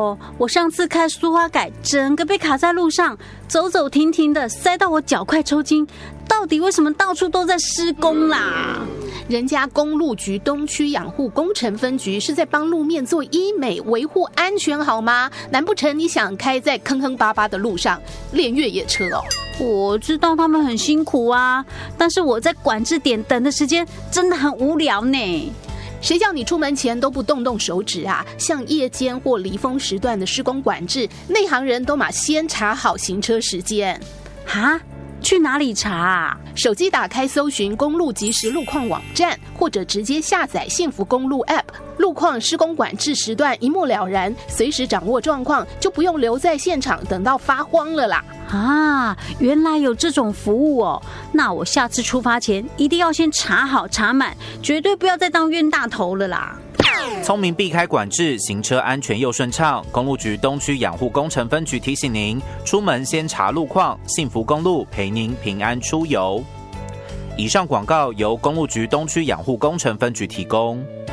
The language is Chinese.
哦，我上次开苏花改，整个被卡在路上，走走停停的，塞到我脚快抽筋。到底为什么到处都在施工啦？ 人家公路局东区养护工程分局是在帮路面做医美，维护安全好吗？难不成你想开在坑坑巴巴的路上练越野车哦？ 我知道他们很辛苦啊，但是我在管制点等的时间真的很无聊呢。 谁叫你出门前都不动动手指啊？像夜间或离峰时段的施工管制，内行人都先查好行车时间。 哈？去哪里查啊？ 手机打开搜寻公路即时路况网站，或者直接下载幸福公路 App， 路况施工管制时段一目了然，随时掌握状况，就不用留在现场等到发慌了啦。 啊，原来有这种服务哦！那我下次出发前一定要先查好查满，绝对不要再当冤大头了啦。 聪明避开管制，行车安全又顺畅。公路局东区养护工程分局提醒您：出门先查路况，幸福公路陪您平安出游。以上广告由公路局东区养护工程分局提供。